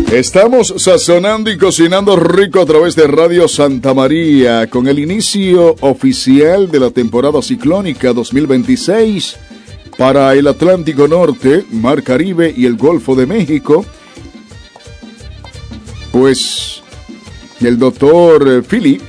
Estamos sazonando y cocinando rico a través de Radio Santa María con el inicio oficial de la temporada ciclónica 2026 para el Atlántico Norte, Mar Caribe y el Golfo de México. Pues el doctor Philip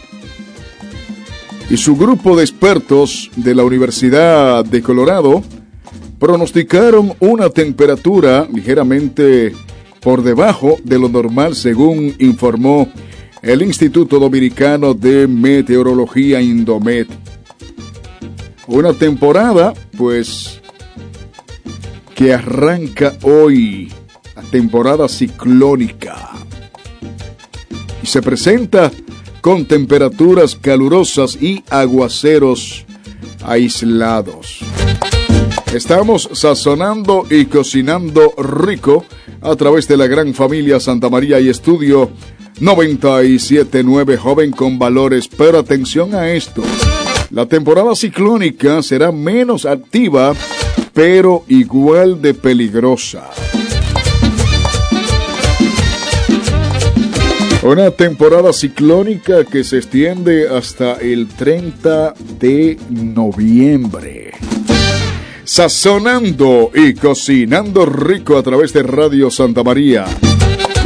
y su grupo de expertos de la Universidad de Colorado pronosticaron una temperatura ligeramente por debajo de lo normal, según informó el Instituto Dominicano de Meteorología, Indomet. Una temporada, pues, que arranca hoy, la temporada ciclónica, y se presenta con temperaturas calurosas y aguaceros aislados. Estamos sazonando y cocinando rico a través de la gran familia Santa María y Estudio 97.9, joven con valores. Pero atención a esto, la temporada ciclónica será menos activa, pero igual de peligrosa. Una temporada ciclónica que se extiende hasta el 30 de noviembre. Sazonando y cocinando rico a través de Radio Santa María.